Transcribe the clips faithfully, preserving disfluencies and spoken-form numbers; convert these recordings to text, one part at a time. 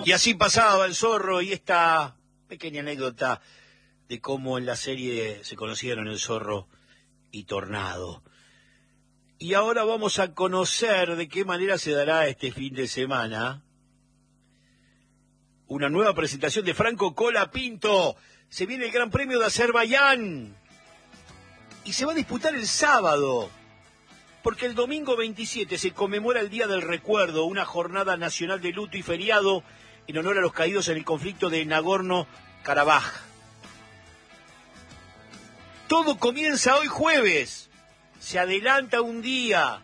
Y así pasaba el zorro y esta pequeña anécdota de cómo en la serie se conocieron el zorro y Tornado. Y ahora vamos a conocer de qué manera se dará este fin de semana una nueva presentación de Franco Colapinto. Se viene el Gran Premio de Azerbaiyán y se va a disputar el sábado, porque el domingo veintisiete se conmemora el Día del Recuerdo, una jornada nacional de luto y feriado en honor a los caídos en el conflicto de Nagorno-Karabaj. Todo comienza hoy jueves, se adelanta un día.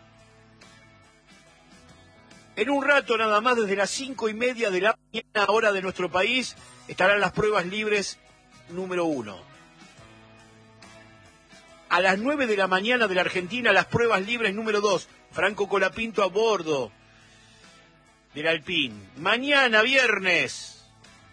En un rato nada más, desde las cinco y media de la mañana, hora de nuestro país, estarán las pruebas libres número uno. A las nueve de la mañana de la Argentina, las pruebas libres número dos. Franco Colapinto a bordo del Alpine. Mañana, viernes,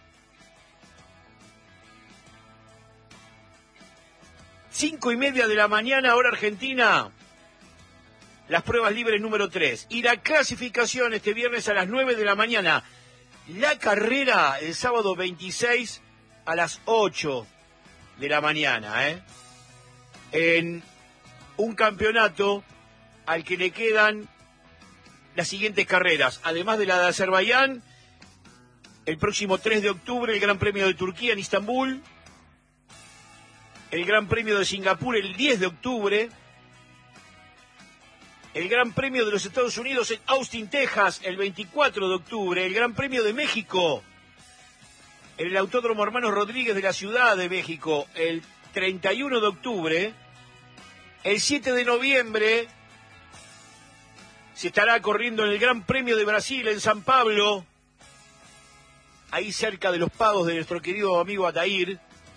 cinco y media de la mañana, hora argentina, las pruebas libres número tres. Y la clasificación este viernes a las nueve de la mañana. La carrera el sábado veintiséis a las ocho de la mañana, ¿eh? En un campeonato al que le quedan las siguientes carreras. Además de la de Azerbaiyán, el próximo tres de octubre el Gran Premio de Turquía en Istambul, el Gran Premio de Singapur el diez de octubre, el Gran Premio de los Estados Unidos en Austin, Texas, el veinticuatro de octubre, el Gran Premio de México en el Autódromo Hermanos Rodríguez de la Ciudad de México el treinta y uno de octubre, el siete de noviembre se estará corriendo en el Gran Premio de Brasil en San Pablo, ahí cerca de los pagos de nuestro querido amigo Atair,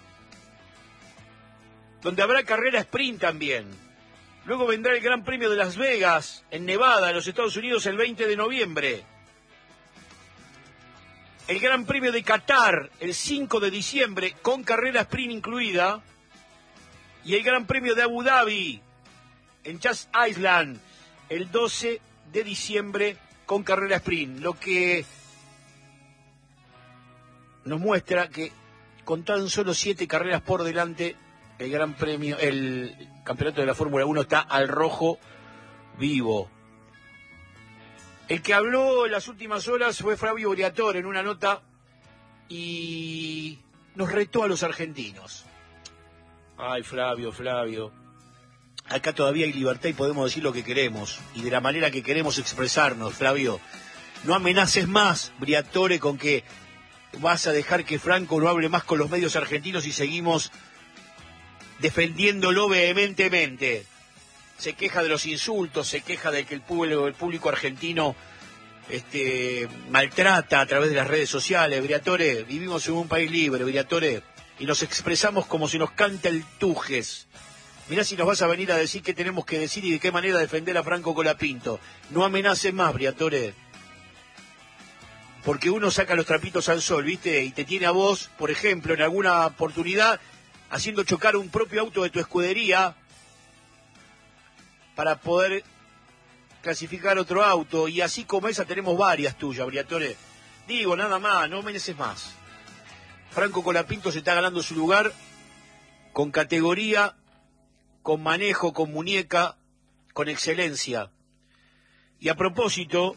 donde habrá carrera sprint también. Luego vendrá el Gran Premio de Las Vegas, en Nevada, en los Estados Unidos, el veinte de noviembre. El Gran Premio de Qatar, el cinco de diciembre, con carrera sprint incluida. Y el Gran Premio de Abu Dhabi, en Yas Island, el doce de diciembre, con carrera sprint. Lo que nos muestra que con tan solo siete carreras por delante, el Gran Premio, el campeonato de la Fórmula uno está al rojo vivo. El que habló en las últimas horas fue Flavio Briatore en una nota y nos retó a los argentinos. Ay, Flavio, Flavio. Acá todavía hay libertad y podemos decir lo que queremos y de la manera que queremos expresarnos, Flavio. No amenaces más, Briatore, con que vas a dejar que Franco no hable más con los medios argentinos y seguimos defendiéndolo vehementemente. Se queja de los insultos, se queja de que el público, el público argentino este, maltrata a través de las redes sociales. Briatore, vivimos en un país libre, Briatore, y nos expresamos como si nos canta el Tujes. Mirá si nos vas a venir a decir qué tenemos que decir y de qué manera defender a Franco Colapinto. No amenaces más, Briatore, porque uno saca los trapitos al sol, ¿viste? Y te tiene a vos, por ejemplo, en alguna oportunidad, haciendo chocar un propio auto de tu escudería para poder clasificar otro auto, y así como esa tenemos varias tuyas, Briatore. Digo, nada más, no mereces más. Franco Colapinto se está ganando su lugar con categoría, con manejo, con muñeca, con excelencia. Y a propósito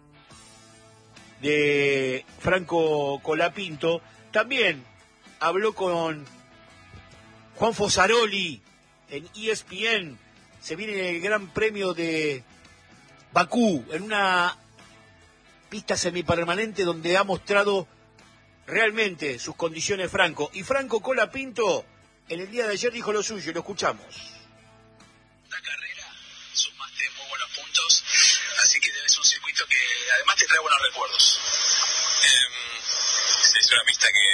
de Franco Colapinto, también habló con Juan Fosaroli en E S P N. Se viene el Gran Premio de Bakú, en una pista semipermanente donde ha mostrado realmente sus condiciones Franco. Y Franco Colapinto en el día de ayer dijo lo suyo, lo escuchamos. La carrera, sumaste muy buenos puntos, así que debe ser un circuito que además te trae buenos recuerdos. Eh, es una pista que